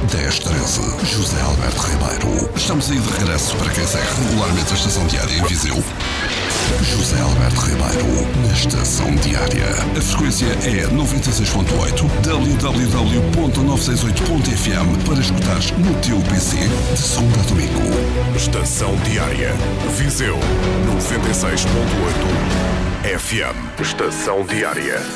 1013. José Alberto Ribeiro. Estamos aí de regresso para quem segue regularmente a Estação Diária em Viseu. José Alberto Ribeiro, na Estação Diária. A frequência é 96.8, www.968.fm para escutares no teu PC de segunda a domingo. Estação Diária, Viseu 96.8 FM. Estação Diária.